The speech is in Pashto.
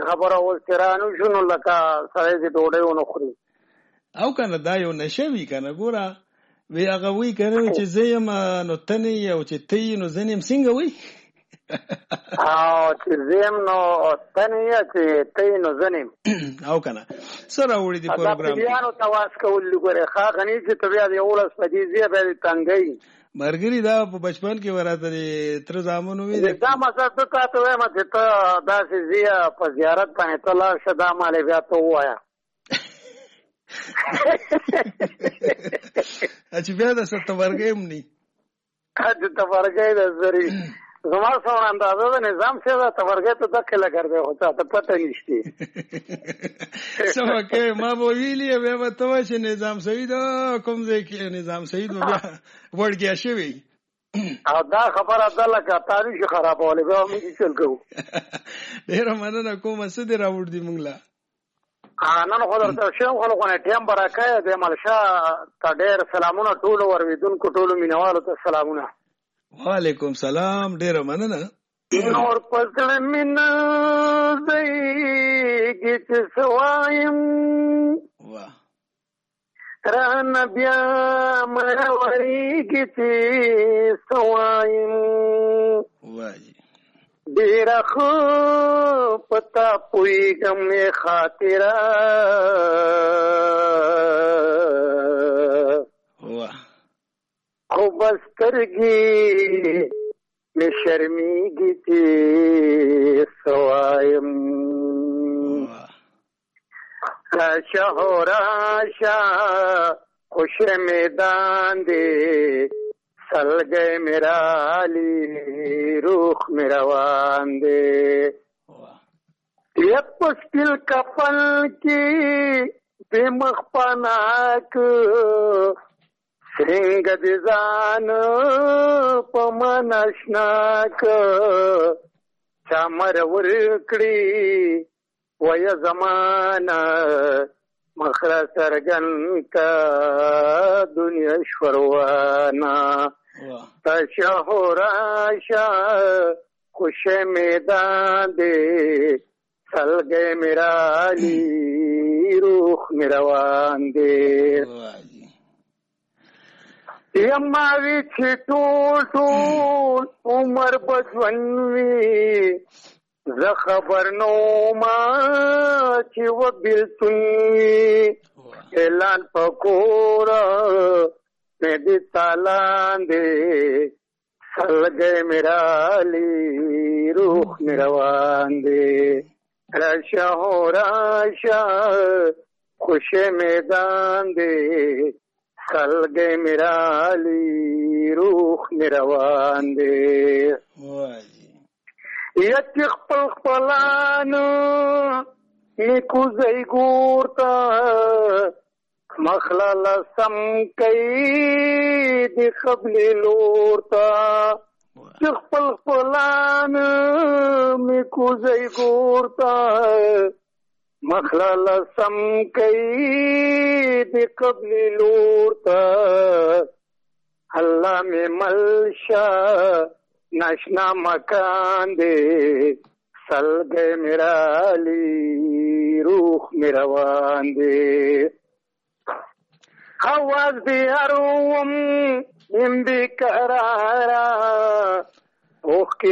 خبره اوس ترانو شنو لکه سړی چې ډوډۍ ونه خوري او کنه دا یو نشوي کنه ګوره وی هغه وی کنه چې زیم نو تنه او چې تی نو زنیم څنګه وی او چې زیم نو تنه چې تی نو زنیم او کنه سره وړي دی پروګرام دا بیانو تواس کول ګوره ښه غني چې طبيعه دی اولس پدې زی به تنګي مرګري دا په بچپن کې وراته تر زامنو وی دا مزه ته تاسو وایم چې ته داسې زیه په زیارت باندې تلا شدا مالې بیا ته وایا چې بیا د ستورګیم ني اته تورګې د زری زما څو اندازه د نظام څخه تورګې ته داخله کړې هو ته پته نشته سمکه ما ویلې به ته چې نظام سید کوم ځای کې نظام سید بیا ورګیا شوی او دا خبره ده لکه تاریخ خرابوله به موږ چل کوو ډیر مننه کوم څه دی راوړ دی موږ لا نن خو درته شم خلکونه ټیم برکه د ملشا ته ډیر سلامونه ټول ورویدونکو ټول مینوالو ته سلامونه وعلیکم سلام ډیر مننه نور پسړ من زئی گیت سوایم واه ران بیا مروری گیت سوایم وای ډیر خو پتا پوی غم خاطره واه خو بسترګي می شرمېږي چې سوایم شهوراشا خوش میدان دے سلگے میرا علی روح میرا وان دے یہ پسکل کپل کی بے مخپناک سنگ دیزان پمنشناک چامر ورکڑی ویا زمانہ مخرا سرگن کا دنیا شوروانا تشہوراشا خوش میدان دے سلگے میرا علی روح میرا وان دے یماوی چھ ټول ټول عمر بجونوی زه خبر نو ما چې و بلتونوی اعلان پکورا میں دی تالان دے سلگے میرا علی روح میرا وان دے راشا ہو راشا خوش میدان دے سلگے میرا علی روح میرا وان دے یتی خپل خپلانو نیکو زی گورتا مخلال سم کئی دی خبلی لورتا خپل خپلانو نیکو زی گورتا مخلال سم کئی دی خبلی لورتا اللہ میں ملشا ناشنا مکان دے سلگے میرا علی روح میرا وان دے حواز بھی اروم نم بھی کرارا اوخ